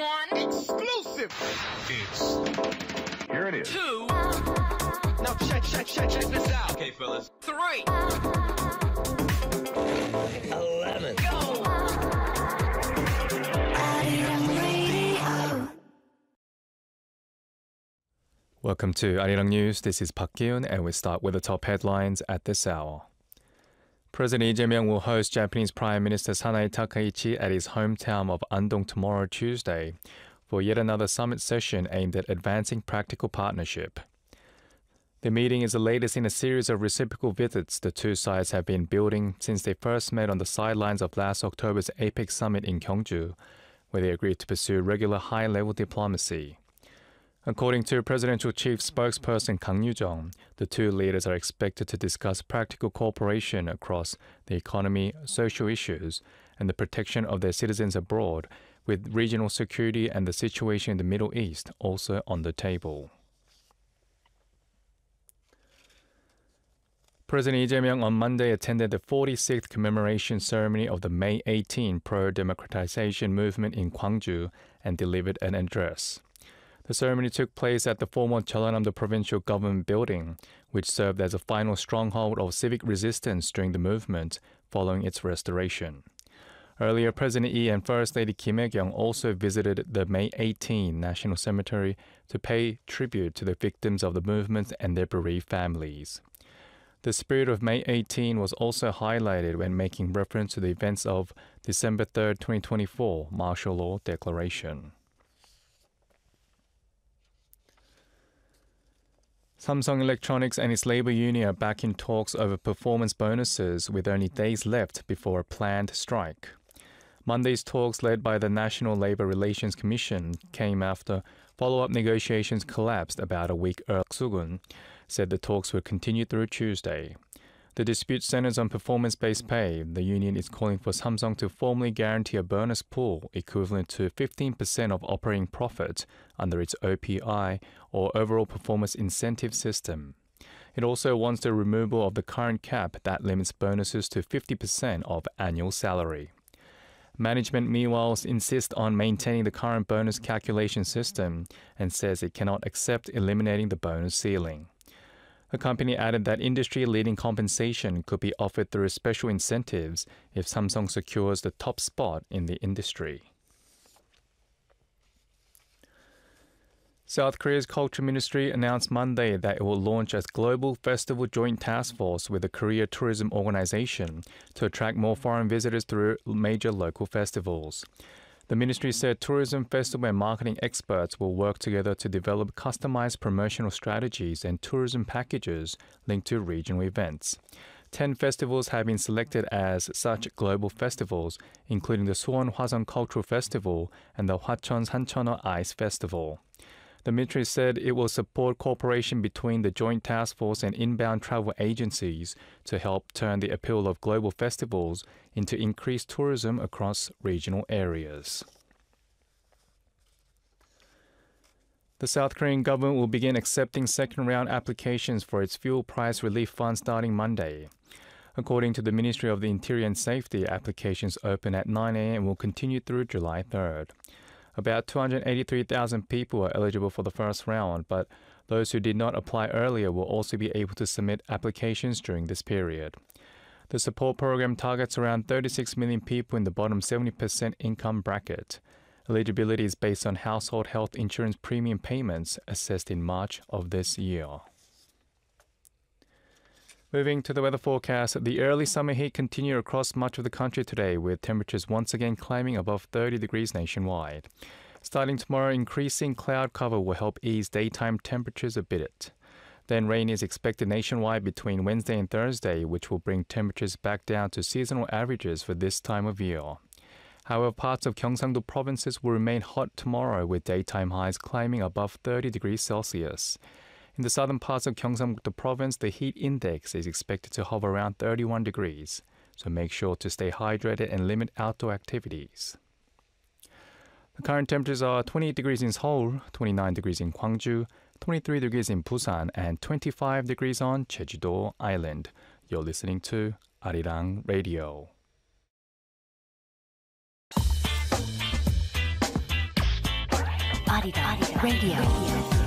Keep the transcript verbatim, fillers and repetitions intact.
One. Exclusive. It's... Here it is. Two. Now check, check, check, check this out. Okay, fellas. Three. Eleven. Go. Welcome to Arirang News. This is Park Ki-eun, and we start with the top headlines at this hour. President Lee Jae-myung will host Japanese Prime Minister Sanae Takaichi at his hometown of Andong tomorrow, Tuesday, for yet another summit session aimed at advancing practical partnership. The meeting is the latest in a series of reciprocal visits the two sides have been building since they first met on the sidelines of last October's APEC summit in Gyeongju, where they agreed to pursue regular high-level diplomacy. According to Presidential Chief Spokesperson Kang Yoo-jung, the two leaders are expected to discuss practical cooperation across the economy, social issues, and the protection of their citizens abroad, with regional security and the situation in the Middle East also on the table. President Lee Jae-myung on Monday attended the forty-sixth commemoration ceremony of the May eighteenth pro-democratization movement in Gwangju and delivered an address. The ceremony took place at the former Jeollanam-do Provincial Government Building, which served as a final stronghold of civic resistance during the movement following its restoration. Earlier, President Lee and First Lady Kim Hae-kyung also visited the May eighteenth National Cemetery to pay tribute to the victims of the movement and their bereaved families. The spirit of May eighteenth was also highlighted when making reference to the events of December third, twenty twenty-four martial law declaration. Samsung Electronics and its labor union are back in talks over performance bonuses with only days left before a planned strike. Monday's talks, led by the National Labor Relations Commission, came after follow-up negotiations collapsed about a week earlier. Sugun said the talks would continue through Tuesday. The dispute centers on performance-based pay. The union is calling for Samsung to formally guarantee a bonus pool equivalent to fifteen percent of operating profit under its O P I, or Overall Performance Incentive System. It also wants the removal of the current cap that limits bonuses to fifty percent of annual salary. Management, meanwhile, insists on maintaining the current bonus calculation system and says it cannot accept eliminating the bonus ceiling. The company added that industry-leading compensation could be offered through special incentives if Samsung secures the top spot in the industry. South Korea's Culture Ministry announced Monday that it will launch a global festival joint task force with the Korea Tourism Organization to attract more foreign visitors through major local festivals. The ministry said tourism, festival, and marketing experts will work together to develop customized promotional strategies and tourism packages linked to regional events. Ten festivals have been selected as such global festivals, including the Suwon Hwaseong Cultural Festival and the Hwacheon Sancheoneo Ice Festival. The ministry said it will support cooperation between the Joint Task Force and inbound travel agencies to help turn the appeal of global festivals into increased tourism across regional areas. The South Korean government will begin accepting second-round applications for its fuel price relief fund starting Monday. According to the Ministry of the Interior and Safety, applications open at nine a.m. and will continue through July third. About two hundred eighty-three thousand people are eligible for the first round, but those who did not apply earlier will also be able to submit applications during this period. The support program targets around thirty-six million people in the bottom seventy percent income bracket. Eligibility is based on household health insurance premium payments assessed in March of this year. Moving to the weather forecast, the early summer heat continued across much of the country today, with temperatures once again climbing above thirty degrees nationwide. Starting tomorrow, increasing cloud cover will help ease daytime temperatures a bit. Then rain is expected nationwide between Wednesday and Thursday, which will bring temperatures back down to seasonal averages for this time of year. However, parts of Gyeongsang-do provinces will remain hot tomorrow, with daytime highs climbing above thirty degrees Celsius. In the southern parts of Gyeongsang-do province, the heat index is expected to hover around thirty-one degrees, so make sure to stay hydrated and limit outdoor activities. The current temperatures are twenty-eight degrees in Seoul, twenty-nine degrees in Gwangju, twenty-three degrees in Busan, and twenty-five degrees on Jeju-do Island. You're listening to Arirang Radio. Arida Radio.